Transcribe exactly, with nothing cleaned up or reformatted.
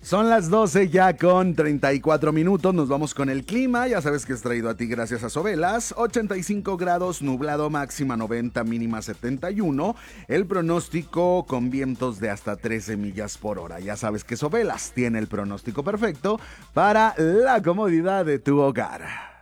Son las doce ya con treinta y cuatro minutos, nos vamos con el clima, ya sabes que es traído a ti gracias a Sobelas, ochenta y cinco grados, nublado, máxima noventa, mínima setenta y uno, el pronóstico con vientos de hasta trece millas por hora, ya sabes que Sobelas tiene el pronóstico perfecto para la comodidad de tu hogar.